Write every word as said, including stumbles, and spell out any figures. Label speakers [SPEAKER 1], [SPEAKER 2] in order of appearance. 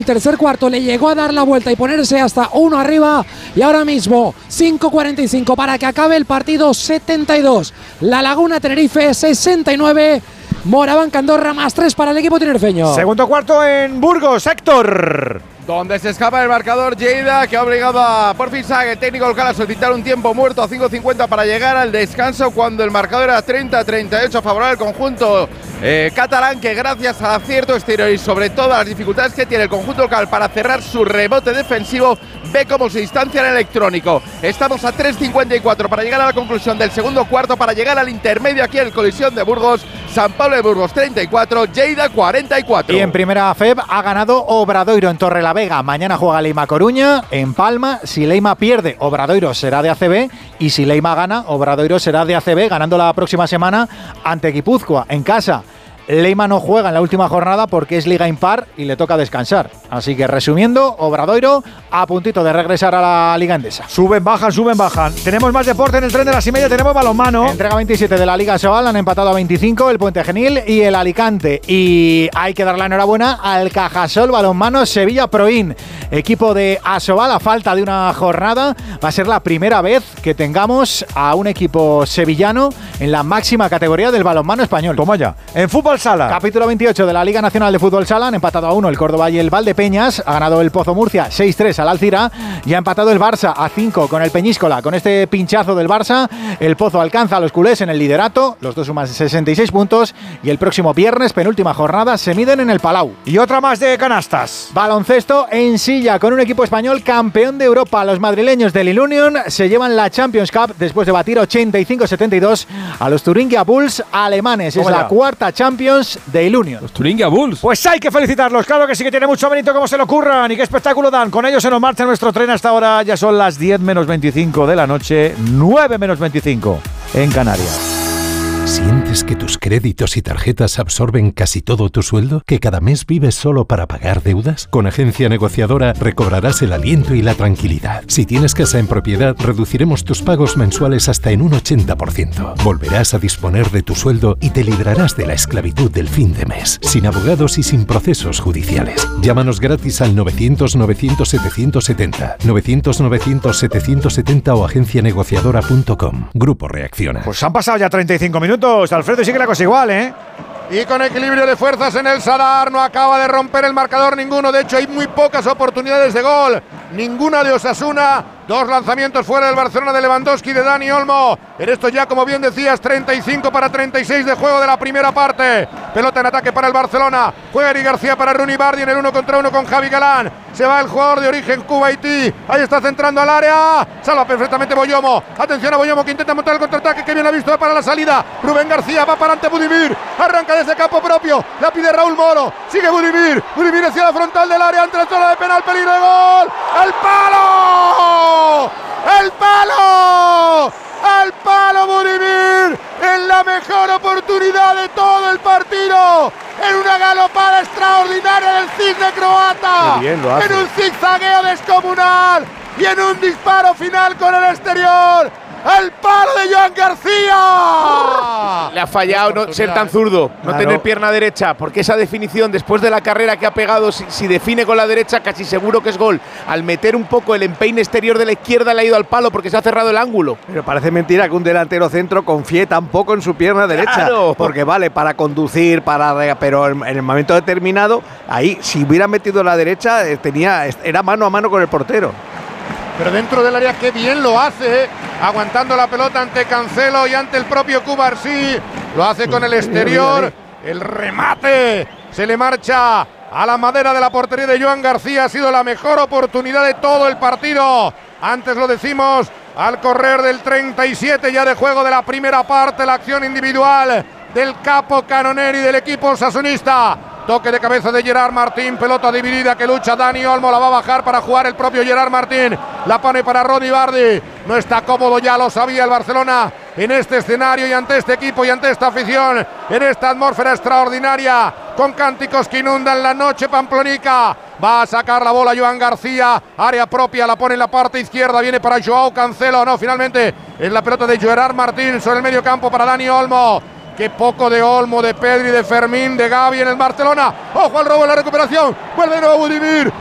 [SPEAKER 1] Tercer cuarto le llegó a dar la vuelta y ponerse hasta uno arriba, y ahora mismo cinco cuarenta y cinco para que acabe el partido. Setenta y dos La Laguna Tenerife, sesenta y nueve Moraván Andorra, más tres para el equipo tinerfeño.
[SPEAKER 2] Segundo cuarto en Burgos, Héctor.
[SPEAKER 3] Donde se escapa el marcador Lleida, que ha obligado a Porfi Sagué, el técnico local, a solicitar un tiempo muerto a cinco cincuenta para llegar al descanso, cuando el marcador era treinta a treinta y ocho a favor del conjunto eh, catalán, que gracias al acierto exterior y sobre todo a las dificultades que tiene el conjunto local para cerrar su rebote defensivo, ve cómo se distancia en el electrónico. Estamos a tres cincuenta y cuatro para llegar a la conclusión del segundo cuarto, para llegar al intermedio aquí en el Colisión de Burgos. San Pablo de Burgos treinta y cuatro, Lleida cuarenta y cuatro.
[SPEAKER 2] Y en primera F E B ha ganado Obradoiro en Torrelavega. Mañana juega Leima Coruña en Palma. Si Leima pierde, Obradoiro será de A C B, y si Leima gana, Obradoiro será de A C B, ganando la próxima semana ante Guipúzcoa en casa. Leima no juega en la última jornada porque es liga impar y le toca descansar. Así que, resumiendo, Obradoiro a puntito de regresar a la Liga Endesa.
[SPEAKER 4] Suben, bajan, suben, bajan. Tenemos más deporte en el tren de las y media, tenemos balonmano.
[SPEAKER 2] Entrega veintisiete de la Liga Sobal, han empatado a veinticinco el Puente Genil y el Alicante. Y hay que dar la enhorabuena al Cajasol Balonmano Sevilla Proin, equipo de Asobal. A falta de una jornada, va a ser la primera vez que tengamos a un equipo sevillano en la máxima categoría del balonmano español.
[SPEAKER 4] Toma ya. En fútbol sala,
[SPEAKER 2] capítulo veintiocho de la Liga Nacional de Fútbol Sala, han empatado a uno el Córdoba y el Valdepeñas. Ha ganado el Pozo Murcia seis tres al Alcira y ha empatado el Barça a cinco con el Peñíscola. Con este pinchazo del Barça, el Pozo alcanza a los culés en el liderato. Los dos suman sesenta y seis puntos y el próximo viernes, penúltima jornada, se miden en el Palau.
[SPEAKER 4] Y otra más de canastas.
[SPEAKER 2] Baloncesto en silla, con un equipo español campeón de Europa. Los madrileños del Ilunion se llevan la Champions Cup después de batir ochenta y cinco setenta y dos a los Thuringia Bulls alemanes. Es la cuarta Champions de Ilunion.
[SPEAKER 5] Los Thuringia Bulls.
[SPEAKER 4] Pues hay que felicitarlos, claro que sí, que tiene mucho mérito cómo se lo ocurran y qué espectáculo dan. Con ellos se nos marcha nuestro tren hasta ahora. Ya son las diez menos veinticinco de la noche, nueve menos veinticinco en Canarias.
[SPEAKER 6] ¿Sientes que tus créditos y tarjetas absorben casi todo tu sueldo? ¿Que cada mes vives solo para pagar deudas? Con Agencia Negociadora recobrarás el aliento y la tranquilidad. Si tienes casa en propiedad, reduciremos tus pagos mensuales hasta en un ochenta por ciento. Volverás a disponer de tu sueldo y te librarás de la esclavitud del fin de mes, sin abogados y sin procesos judiciales. Llámanos gratis al novecientos novecientos setecientos setenta, novecientos novecientos setecientos setenta o agencia negociadora punto com. Grupo Reacciona.
[SPEAKER 4] Pues han pasado ya treinta y cinco minutos. Alfredo, sigue la cosa igual, ¿eh?
[SPEAKER 3] Y con equilibrio de fuerzas en el Sadar, no acaba de romper el marcador ninguno. De hecho, hay muy pocas oportunidades de gol. Ninguna de Osasuna. Dos lanzamientos fuera del Barcelona de Lewandowski y de Dani Olmo. En esto ya, como bien decías, treinta y cinco para treinta y seis de juego de la primera parte. Pelota en ataque para el Barcelona. Juega Eri García para Rooney Bardi en el uno contra uno con Javi Galán. Se va el jugador de origen Kuwaití. Ahí está centrando al área. Salva perfectamente Boyomo. Atención a Boyomo, que intenta montar el contraataque. Que bien ha visto para la salida. Rubén García va para ante Budimir. Arranca desde campo propio. La pide Raúl Moro. Sigue Budimir. Budimir hacia la frontal del área. Ante la zona de penal. Peligro de gol. ¡El palo! ¡El palo! ¡Al palo Budimir! En la mejor oportunidad de todo el partido. En una galopada extraordinaria del cisne croata.
[SPEAKER 4] Bien lo hace.
[SPEAKER 3] En un zigzagueo descomunal. Y en un disparo final con el exterior. ¡El palo de Joan García!
[SPEAKER 7] Le ha fallado no ser tan zurdo, no
[SPEAKER 4] Claro.
[SPEAKER 7] tener pierna derecha, porque esa definición, después de la carrera que ha pegado, si, si define con la derecha, casi seguro que es gol. Al meter un poco el empeine exterior de la izquierda, le ha ido al palo porque se ha cerrado el ángulo.
[SPEAKER 8] Pero parece mentira que un delantero centro confíe tan poco en su pierna derecha.
[SPEAKER 7] Claro.
[SPEAKER 8] Porque vale para conducir, para pero en, en el momento determinado, ahí, si hubiera metido la derecha, eh, tenía, era mano a mano con el portero.
[SPEAKER 3] Pero dentro del área, qué bien lo hace, ¿eh? Aguantando la pelota ante Cancelo y ante el propio Cubarsí. Lo hace con el exterior. El remate se le marcha a la madera de la portería de Joan García. Ha sido la mejor oportunidad de todo el partido. Antes lo decimos, al correr del treinta y siete ya de juego de la primera parte, la acción individual del capo Canoneri del equipo osasunista. Toque de cabeza de Gerard Martín, pelota dividida que lucha Dani Olmo, la va a bajar para jugar el propio Gerard Martín, la pone para Ronny Bardi, no está cómodo, ya lo sabía el Barcelona en este escenario y ante este equipo y ante esta afición, en esta atmósfera extraordinaria, con cánticos que inundan la noche pamplonica. Va a sacar la bola Joan García, área propia, la pone en la parte izquierda, viene para Joao Cancelo, no, finalmente es la pelota de Gerard Martín sobre el medio campo para Dani Olmo, Qué poco de Olmo, de Pedri, de Fermín, de Gavi en el Barcelona. Ojo al robo en la recuperación. Vuelve de nuevo Budimir.